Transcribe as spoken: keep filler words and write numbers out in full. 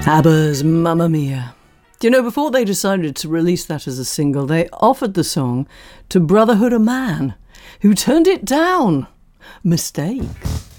ABBA's Mamma Mia. Do you know, before they decided to release that as a single, they offered the song to Brotherhood of Man, who turned it down. Mistake.